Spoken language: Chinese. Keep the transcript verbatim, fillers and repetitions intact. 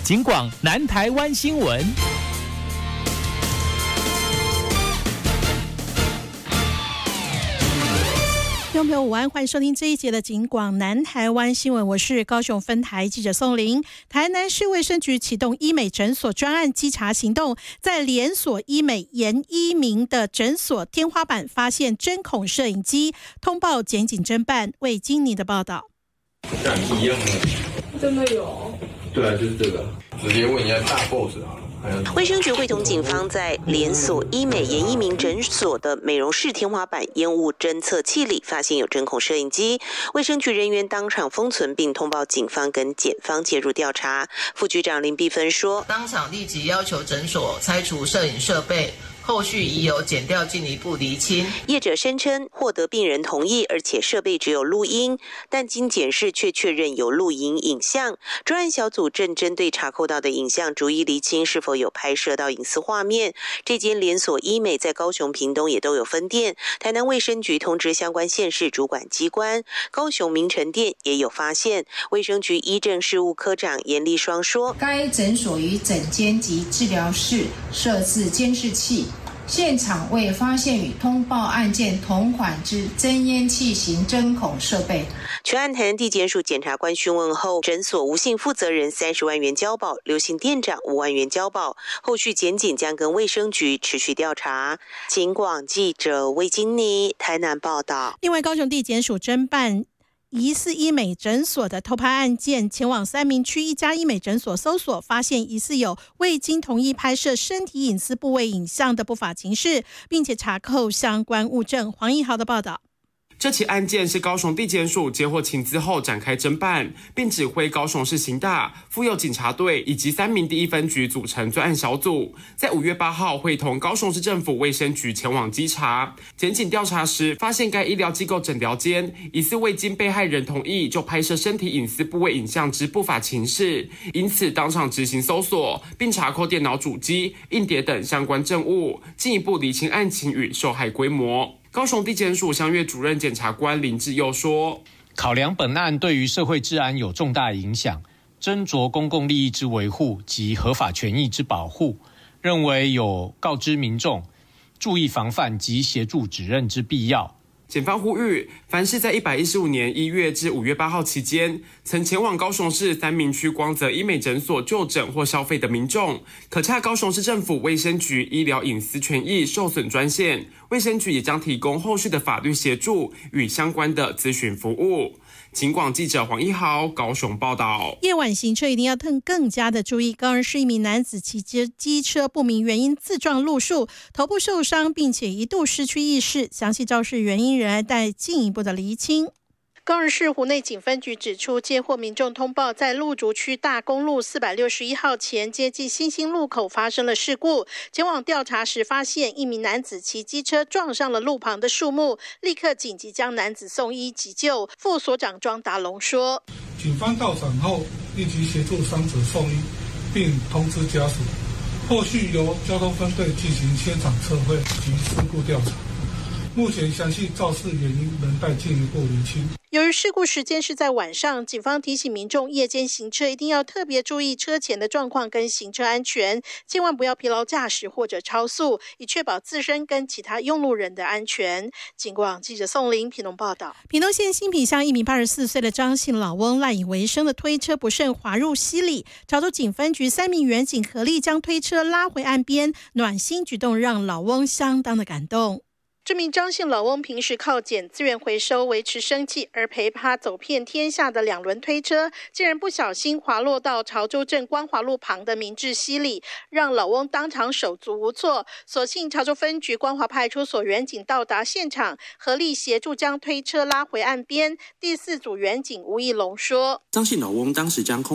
警广南台湾新闻。 听众朋友午安，欢迎收听这一节的警广南台湾新闻，我是高雄分台记者宋玲。台南市卫生局启动医美诊所专案稽查行动，在连锁医美严一鸣的诊所天花板发现针孔摄影机，通报检警侦办。为今年的报道， 像一样的， 真的有？ 对啊，就是这个，直接问一下大 boss 啊。 卫生局会同警方在连锁医美严一鸣诊所的美容室天花板烟雾侦测器里发现有针孔摄影机，卫生局人员当场封存并通报警方跟检方介入调查。副局长林碧芬说， 当场立即要求诊所拆除摄影设备，后续已有检调进一步厘清。 业者声称获得病人同意，而且设备只有录音，但经检视却确认有录影影像。专案小组正针对查扣到的影像逐一厘清是否有拍摄到隐私画面。这间连锁医美在高雄、屏东也都有分店。台南卫生局通知相关县市主管机关，高雄明诚店也有发现。卫生局医政事务科长严立双说， 该诊所于诊间及治疗室设置监视器，现场未发现与通报案件同款之真烟器型针孔设备。 全案台南地检署检察官讯问后，诊所吴姓负责人三十万元交保，刘姓店长五万元交保。后续检警将跟卫生局持续调查。警广记者魏金妮台南报道。 另外，高雄地检署侦办疑似医美诊所的偷拍案件，前往三民区一家医美诊所搜索，发现疑似有未经同意拍摄身体隐私部位影像的不法情事，并且查扣相关物证。黄义豪的报道。 这起案件是高雄地检署接获情资后展开侦办，并指挥高雄市刑大、妇幼警察队以及三民第一分局组成专案小组，在五月八号会同高雄市政府卫生局前往稽查。检警调查时发现，该医疗机构诊疗间疑似未经被害人同意就拍摄身体隐私部位影像之不法情事，因此当场执行搜索，并查扣电脑主机、硬碟等相关证物，进一步厘清案情与受害规模。高雄地检署襄阅主任检察官林志佑说， 考量本案对于社会治安有重大影响，斟酌公共利益之维护及合法权益之保护，认为有告知民众注意防范及协助指认之必要。 检方呼吁，凡是在一百一十五年一月至五月八号期间曾前往高雄市三民区光泽医美诊所就诊或消费的民众，可洽高雄市政府卫生局医疗隐私权益受损专线，卫生局也将提供后续的法律协助与相关的咨询服务。警广记者黄一豪高雄报道。 夜晚行车一定要更加的注意。高雄市一名男子骑机车不明原因自撞路树，头部受伤，并且一度失去意识，详细肇事原因仍然待进一步的厘清。高雄市湖内警分局指出，接获民众通报，在路竹区大公路四百六十一号前接近新兴路口发生了事故。前往调查时，发现一名男子骑机车撞上了路旁的树木，立刻紧急将男子送医急救。副所长庄达龙说， 警方到场后立即协助伤者送医，并通知家属，后续由交通分队进行现场测绘及事故调查。目前详细肇事原因仍待进一步厘清。 由于事故时间是在晚上，警方提醒民众夜间行车一定要特别注意车前的状况跟行车安全，千万不要疲劳驾驶或者超速，以确保自身跟其他用路人的安全。警广记者宋玲屏东报道。屏东县新埤乡一名八十四岁的张姓老翁赖以为生的推车不慎滑入溪里，潮州警分局三名员警合力将推车拉回岸边，暖心举动让老翁相当的感动。这名张姓老翁平时靠捡资源回收维持生计，而陪他走遍天下的两轮推车竟然不小心滑落到潮州镇光华路旁的明治溪里，让老翁当场手足无措。所幸潮州分局光华派出所员警到达现场，合力协助将推车拉回岸边。第四组员警吴义龙说， 张姓老翁当时将空